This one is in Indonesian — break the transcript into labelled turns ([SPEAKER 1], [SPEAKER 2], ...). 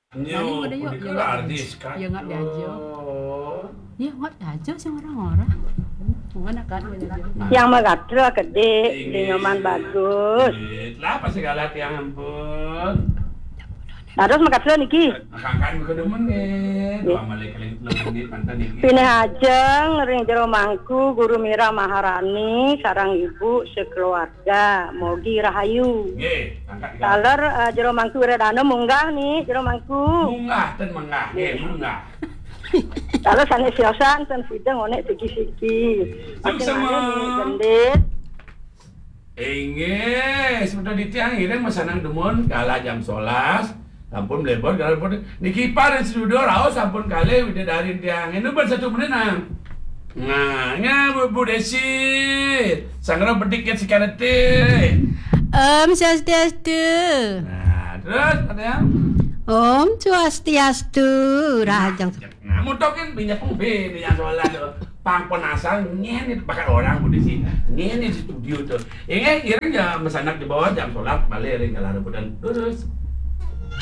[SPEAKER 1] Nyo,
[SPEAKER 2] Udah yuk,
[SPEAKER 1] punika
[SPEAKER 2] ya,
[SPEAKER 1] artis kan.
[SPEAKER 2] ya nggak diajo.
[SPEAKER 1] Oh.
[SPEAKER 2] Ya nggak diajo sih orang-orang. Mana kan diajo.
[SPEAKER 3] Yang megatro gede, di nyoman bagus.
[SPEAKER 1] Lah apa segala tiang ampun.
[SPEAKER 3] Terus megatro niki.
[SPEAKER 1] Kakak kudu menit. Dua malih keling menit mantan niki.
[SPEAKER 3] Pineh ajeng ring jero mangku Guru Mira Maharani sarang ibu sekeluarga Mogi Rahayu.
[SPEAKER 1] Nggih, angkat iki.
[SPEAKER 3] Taler jero mangku Wiradana munggah nih jero mangku.
[SPEAKER 1] Munggah ten menggah, nggih munggah.
[SPEAKER 3] Taler sanes siosan ten sideng onek siki-siki.
[SPEAKER 1] Sama.
[SPEAKER 3] Gendit.
[SPEAKER 1] Inggih, sudah ditiang ireng masanang demun kala jam 11. Sampun mlebor kala niki paren studio raos sampun kali widadarin tiang. Ini ber 1 menit nang. Nah, Bu Desi. Sangra pedikit sikarete.
[SPEAKER 2] Swastiastu.
[SPEAKER 1] Nah, terus katanya
[SPEAKER 2] Om Swastiastu. Rajang.
[SPEAKER 1] nah, mutokin minyak pembe yang soalnya pangpenasal ngene bakal orang Bu Desi. Ngene di studio tuh. Ingat ireng ya mesanak di bawah jam sholat balik ring kala rebutan terus.